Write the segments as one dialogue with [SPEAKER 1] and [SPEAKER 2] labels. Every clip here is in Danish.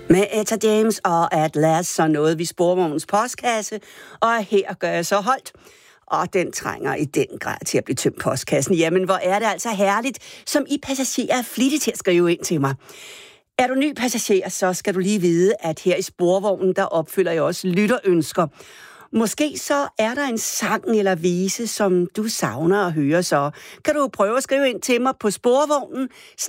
[SPEAKER 1] Med Etta James og Atlas, så nåede vi Sporvognens postkasse, og her gør jeg så holdt. Og den trænger i den grad til at blive tømt postkassen. Jamen, hvor er det altså herligt, som I passagerer er flittige til at skrive ind til mig. Er du ny passager, så skal du lige vide, at her i Sporvognen, der opfylder jeg også lytterønsker. Måske så er der en sang eller vise, som du savner at høre, så kan du prøve at skrive ind til mig på sporvognen,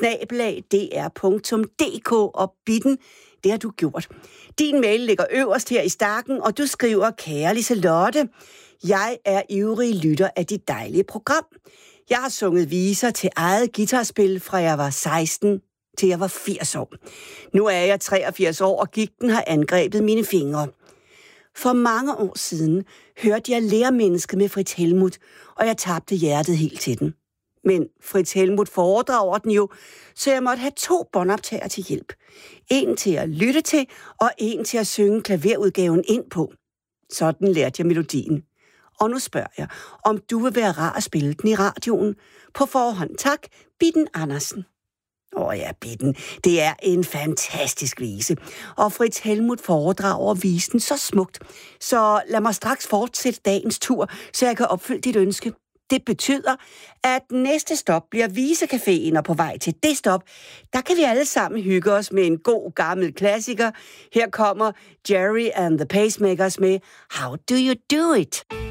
[SPEAKER 1] @dr.dk, og bitten, det har du gjort. Din mail ligger øverst her i stakken, og du skriver: Kære Liselotte, jeg er ivrig lytter af dit dejlige program. Jeg har sunget viser til eget guitarspil, fra jeg var 16 til jeg var 80 år. Nu er jeg 83 år, og gigten har angrebet mine fingre. For mange år siden hørte jeg Lærmennesket med Fritz Helmuth, og jeg tabte hjertet helt til den. Men Fritz Helmuth foredrager den jo, så jeg måtte have 2 båndoptager til hjælp. En til at lytte til, og en til at synge klaverudgaven ind på. Sådan lærte jeg melodien. Og nu spørger jeg, om du vil være rar at spille den i radioen. På forhånd tak, Bitten Andersen. Ja, Bitten, det er en fantastisk vise. Og Fritz Helmuth foredrager visen så smukt. Så lad mig straks fortsætte dagens tur, så jeg kan opfylde dit ønske. Det betyder, at næste stop bliver Visecaféen, og på vej til det stop, der kan vi alle sammen hygge os med en god gammel klassiker. Her kommer Jerry and the Pacemakers med How Do You Do It?